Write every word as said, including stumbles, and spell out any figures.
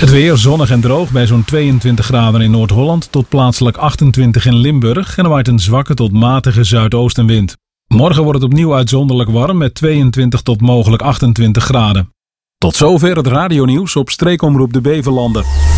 Het weer zonnig en droog bij zo'n tweeëntwintig graden in Noord-Holland tot plaatselijk achtentwintig in Limburg en er waait een zwakke tot matige zuidoostenwind. Morgen wordt het opnieuw uitzonderlijk warm met tweeëntwintig tot mogelijk achtentwintig graden. Tot zover het radionieuws op Streekomroep de Beverlanden.